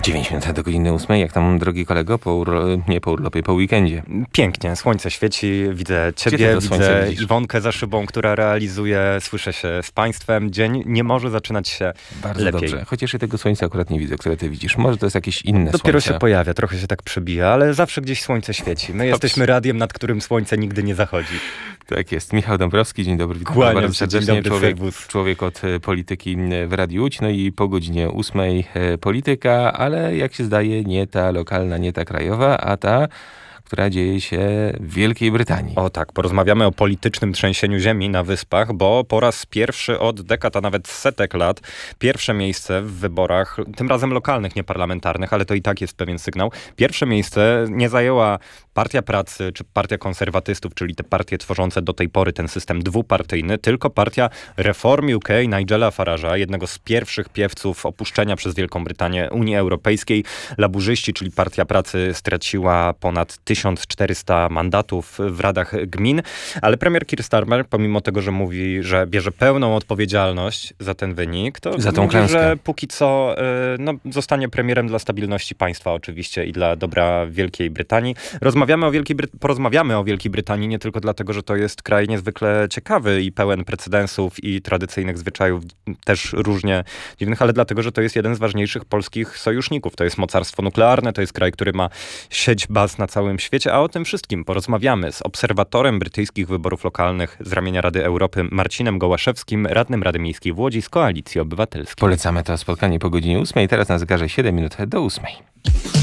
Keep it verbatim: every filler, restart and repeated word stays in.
dziewięć minut do godziny ósmej. Jak tam, drogi kolego, po urlo- nie po urlopie, po weekendzie? Pięknie, słońce świeci, widzę ciebie, widzę widzisz? Iwonkę za szybą, która realizuje, słyszę się z państwem. Dzień nie może zaczynać się Bardzo lepiej. dobrze, chociaż ja tego słońca akurat nie widzę, które ty widzisz. Może to jest jakieś inne Dopiero słońce. się pojawia, trochę się tak przebija, ale zawsze gdzieś słońce świeci. My jesteśmy radiem, nad którym słońce nigdy nie zachodzi. Tak jest. Michał Dąbrowski, dzień dobry. Witam Kłaniam bardzo się, serdecznie. dzień dobry, człowiek, serwus. człowiek od polityki w Radiu Łódź. No i po godzinie ósmej polityka, ale jak się zdaje nie ta lokalna, nie ta krajowa, a ta, która dzieje się w Wielkiej Brytanii. O tak, porozmawiamy o politycznym trzęsieniu ziemi na Wyspach, bo po raz pierwszy od dekad, a nawet setek lat, pierwsze miejsce w wyborach, tym razem lokalnych, nie parlamentarnych, ale to i tak jest pewien sygnał. Pierwsze miejsce nie zajęła Partia Pracy czy Partia Konserwatystów, czyli te partie tworzące do tej pory ten system dwupartyjny, tylko Partia Reform U K Nigela Farage'a, jednego z pierwszych piewców opuszczenia przez Wielką Brytanię Unii Europejskiej. Laburzyści, czyli Partia Pracy, straciła ponad tysiąc czterysta mandatów w radach gmin, ale premier Keir Starmer, pomimo tego, że mówi, że bierze pełną odpowiedzialność za ten wynik, to za tą mówi, klęskę. że póki co no, zostanie premierem dla stabilności państwa oczywiście i dla dobra Wielkiej Brytanii. Rozmawiamy o Wielkiej Bry- porozmawiamy o Wielkiej Brytanii nie tylko dlatego, że to jest kraj niezwykle ciekawy i pełen precedensów i tradycyjnych zwyczajów też różnie dziwnych, ale dlatego, że to jest jeden z ważniejszych polskich sojuszników. To jest mocarstwo nuklearne, to jest kraj, który ma sieć baz na całym świecie, a o tym wszystkim porozmawiamy z obserwatorem brytyjskich wyborów lokalnych z ramienia Rady Europy Marcinem Gołaszewskim, radnym Rady Miejskiej w Łodzi z Koalicji Obywatelskiej. Polecamy to spotkanie po godzinie ósmej. Teraz na zegarze siedem minut do ósmej.